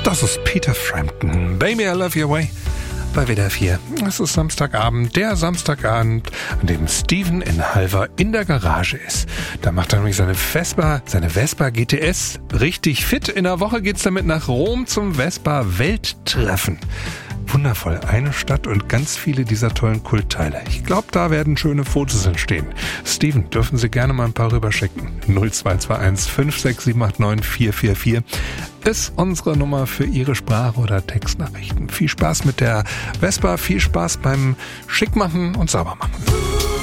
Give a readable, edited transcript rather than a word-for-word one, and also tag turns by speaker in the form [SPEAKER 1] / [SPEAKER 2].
[SPEAKER 1] Das ist Peter Frampton. Baby, I love your way. Bei WDR 4. Es ist Samstagabend, der Samstagabend, an dem Steven in Halver in der Garage ist. Da macht er nämlich seine Vespa GTS richtig fit. In der Woche geht's damit nach Rom zum Vespa-Welttreffen. Wundervoll, eine Stadt und ganz viele dieser tollen Kultteile. Ich glaube, da werden schöne Fotos entstehen. Steven, dürfen Sie gerne mal ein paar rüberschicken. 0221 56789 444 ist unsere Nummer für Ihre Sprache- oder Textnachrichten. Viel Spaß mit der Vespa, viel Spaß beim Schickmachen und Saubermachen.